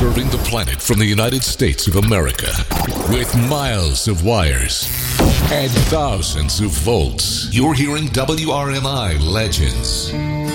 Serving the planet from the United States of America. With miles of wires and thousands of volts. You're hearing WRMI Legends.